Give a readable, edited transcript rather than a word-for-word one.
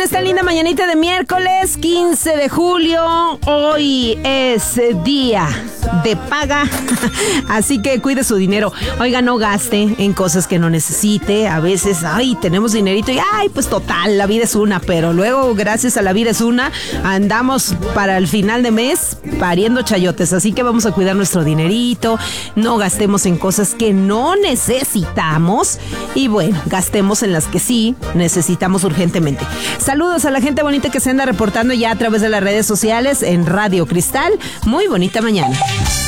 esta linda mañanita de miércoles 15 de julio. Hoy es día de paga, así que cuide su dinero. Oiga, no gaste en cosas que no necesite. A veces, tenemos dinerito y, pues total, la vida es una. Pero luego, gracias a la vida es una, andamos para el final de mes pariendo chayotes. Así que vamos a cuidar nuestro dinerito. No gastemos en cosas que no necesitamos. Y bueno, gastemos en las que sí necesitamos urgentemente. Saludos a la gente bonita que se anda reportando ya a través de las redes sociales en Radio Cristal. Muy bonita mañana.